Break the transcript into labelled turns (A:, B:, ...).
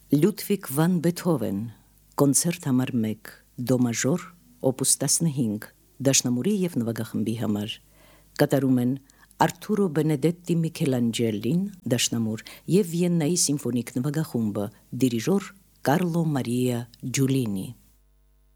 A: Լյուդվիգ վան Բեթհովեն, կոնցերտ համար 1, դո մաժոր, օպուս 15, դաշնամուրի և նվագախմբի համար, կատարում են Արթուրո Բենեդետտի Միքելանջելին, դաշնամուր և Վիեննայի սիմֆոնիկ նվագախումբը, դիրիժոր Կարլո Մարիա Ջուլինի։